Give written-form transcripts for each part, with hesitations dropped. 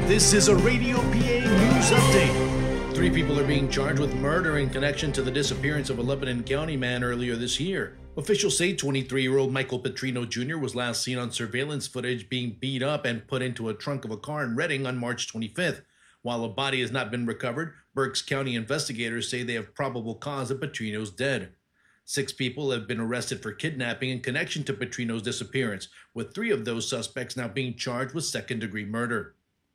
This is a Radio PA news update. 3 people are being charged with murder in connection to the disappearance of a Lebanon County man earlier this year. Officials say 23-year-old Michael Petrino Jr. was last seen on surveillance footage being beat up and put into a trunk of a car in Redding on March 25th. While a body has not been recovered, Berks County investigators say they have probable cause that Petrino's dead. 6 people have been arrested for kidnapping in connection to Petrino's disappearance, with 3 of those suspects now being charged with second-degree murder.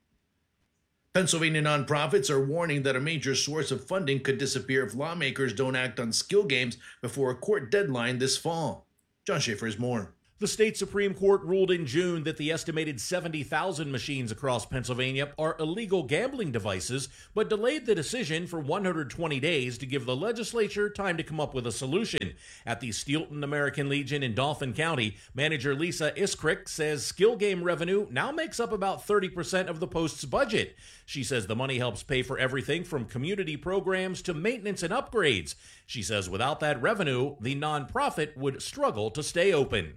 Pennsylvania nonprofits are warning that a major source of funding could disappear if lawmakers don't act on skill games before a court deadline this fall. John Schaefer has more. The state Supreme Court ruled in June that the estimated 70,000 machines across Pennsylvania are illegal gambling devices, but delayed the decision for 120 days to give the legislature time to come up with a solution. At the Steelton American Legion in Dauphin County, manager Lisa Iskrick says skill game revenue now makes up about 30% of the post's budget. She says the money helps pay for everything from community programs to maintenance and upgrades. She says without that revenue, the nonprofit would struggle to stay open.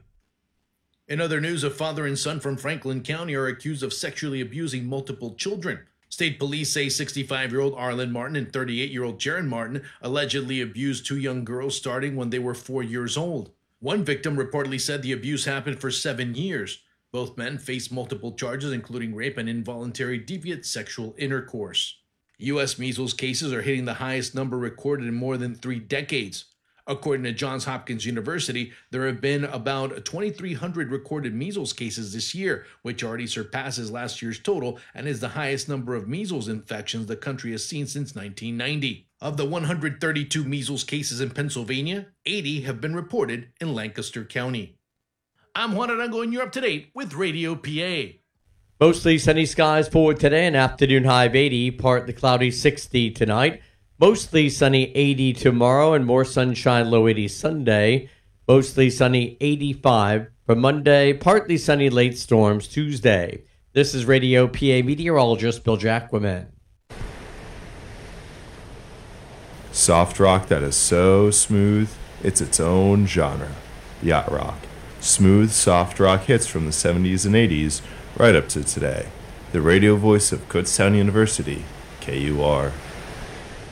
In other news, a father and son from Franklin County are accused of sexually abusing multiple children. State police say 65-year-old Arlen Martin and 38-year-old Jaron Martin allegedly abused 2 young girls starting when they were 4 years old. One victim reportedly said the abuse happened for 7 years. Both men face multiple charges, including rape and involuntary deviant sexual intercourse. U.S. measles cases are hitting the highest number recorded in more than 3 decades. According to Johns Hopkins University, there have been about 2,300 recorded measles cases this year, which already surpasses last year's total and is the highest number of measles infections the country has seen since 1990. Of the 132 measles cases in Pennsylvania, 80 have been reported in Lancaster County. I'm Juan Arango, and you're up to date with Radio PA. Mostly sunny skies for today, an afternoon high of 80, partly cloudy 60 tonight. Mostly sunny 80 tomorrow and more sunshine, low 80 Sunday. Mostly sunny 85 for Monday, partly sunny late storms Tuesday. This is Radio PA meteorologist Bill Jacquemin. Soft rock that is so smooth, it's its own genre. Yacht rock. Smooth, soft rock hits from the 70s and 80s right up to today. The radio voice of Kutztown University, KUR.